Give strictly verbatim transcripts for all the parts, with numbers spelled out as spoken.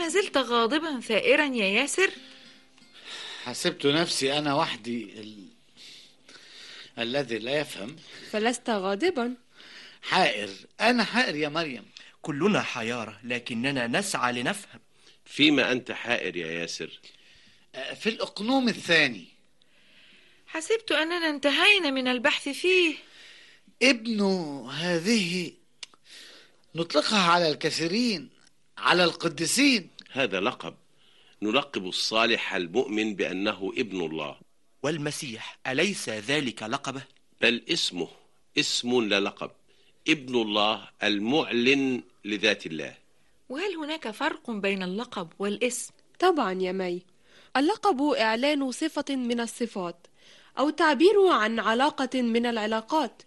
أما زلت غاضبا ثائرا يا ياسر؟ حسبت نفسي أنا وحدي ال... الذي لا يفهم. فلست غاضبا. حائر، أنا حائر يا مريم. كلنا حيارى لكننا نسعى لنفهم. فيما أنت حائر يا ياسر؟ في الأقنوم الثاني. حسبت أننا انتهينا من البحث فيه. ابن هذه نطلقها على الكثيرين، على القديسين. هذا لقب نلقب الصالح المؤمن بأنه ابن الله. والمسيح أليس ذلك لقبه؟ بل اسمه اسم لا لقب، ابن الله المعلن لذات الله. وهل هناك فرق بين اللقب والاسم؟ طبعا يا مي، اللقب إعلان صفة من الصفات أو تعبير عن علاقة من العلاقات،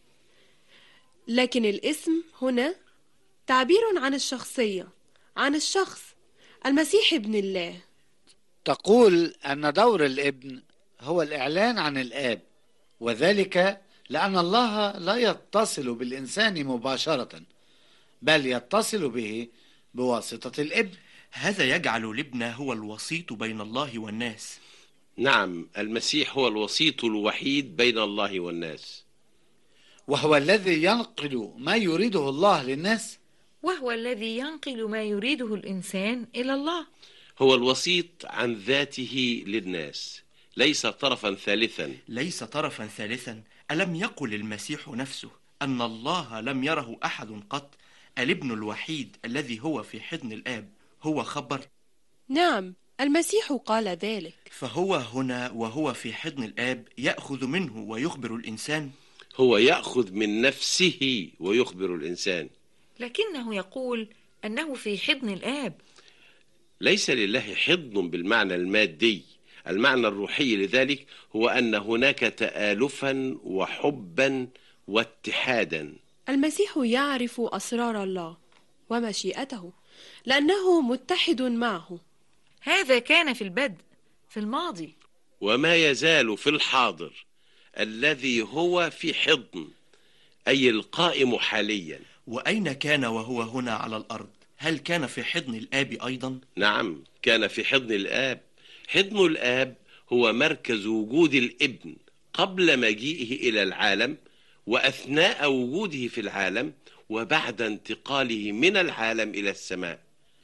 لكن الاسم هنا تعبير عن الشخصية، عن الشخص المسيح ابن الله. تقول أن دور الابن هو الإعلان عن الآب، وذلك لأن الله لا يتصل بالإنسان مباشرة، بل يتصل به بواسطة الابن. هذا يجعل الابن هو الوسيط بين الله والناس. نعم، المسيح هو الوسيط الوحيد بين الله والناس، وهو الذي ينقل ما يريده الله للناس، وهو الذي ينقل ما يريده الإنسان إلى الله. هو الوسيط عن ذاته للناس، ليس طرفا ثالثا. ليس طرفا ثالثا. ألم يقل المسيح نفسه أن الله لم يره أحد قط؟ الابن الوحيد الذي هو في حضن الآب هو خبر. نعم، المسيح قال ذلك. فهو هنا وهو في حضن الآب يأخذ منه ويخبر الإنسان. هو يأخذ من نفسه ويخبر الإنسان، لكنه يقول أنه في حضن الآب. ليس لله حضن بالمعنى المادي، المعنى الروحي لذلك هو أن هناك تآلفا وحبا واتحادا. المسيح يعرف أسرار الله ومشيئته لأنه متحد معه. هذا كان في البدء، في الماضي، وما يزال في الحاضر الذي هو في حضن، أي القائم حاليا. وأين كان وهو هنا على الأرض؟ هل كان في حضن الآب أيضا؟ نعم، كان في حضن الآب. حضن الآب هو مركز وجود الابن قبل مجيئه إلى العالم، وأثناء وجوده في العالم، وبعد انتقاله من العالم إلى السماء.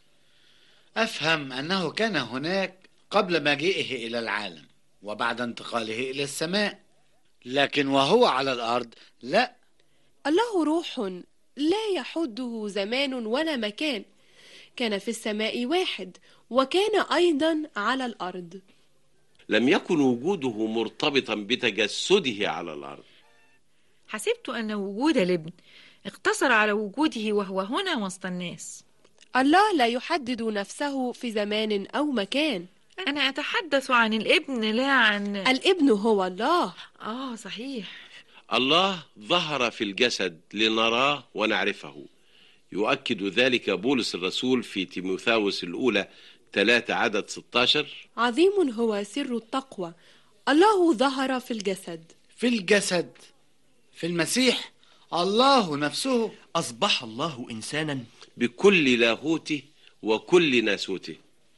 أفهم أنه كان هناك قبل مجيئه إلى العالم وبعد انتقاله إلى السماء، لكن وهو على الأرض لا. الله روح لا يحده زمان ولا مكان، كان في السماء واحد وكان أيضا على الأرض. لم يكن وجوده مرتبطا بتجسده على الأرض. حسبت أن وجود الابن اقتصر على وجوده وهو هنا وسط الناس. الله لا يحدد نفسه في زمان أو مكان. أنا أتحدث عن الابن لا عن الابن هو الله. آه صحيح. الله ظهر في الجسد لنراه ونعرفه. يؤكد ذلك بولس الرسول في تيموثاوس الأولى ثلاثة عدد ستة عشر. عظيم هو سر التقوى، الله ظهر في الجسد. في الجسد، في المسيح، الله نفسه أصبح الله إنسانا بكل لاهوته وكل ناسوته.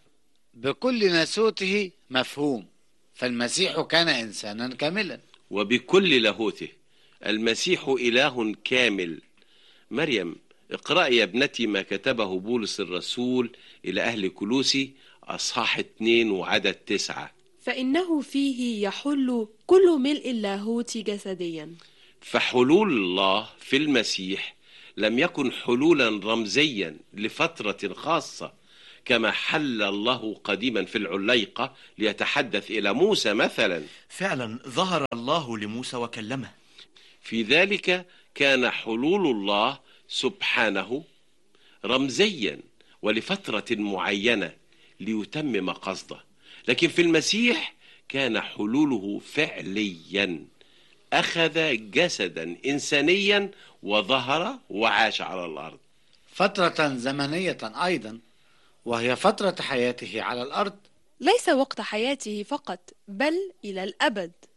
بكل ناسوته مفهوم، فالمسيح كان إنسانا كاملا. وبكل لاهوته، المسيح إله كامل. مريم، اقرأي يا ابنتي ما كتبه بولس الرسول إلى أهل كولوسي أصحاح اتنين وعدد تسعة. فإنه فيه يحل كل ملء اللاهوت جسديا. فحلول الله في المسيح لم يكن حلولا رمزيا لفترة خاصة كما حل الله قديما في العليقة ليتحدث إلى موسى مثلا. فعلا ظهر الله لموسى وكلمه. في ذلك كان حلول الله سبحانه رمزيا ولفترة معينة ليتمم قصده، لكن في المسيح كان حلوله فعليا، أخذ جسدا إنسانيا وظهر وعاش على الأرض. فترة زمنية أيضا، وهي فترة حياته على الأرض. ليس وقت حياته فقط، بل إلى الأبد.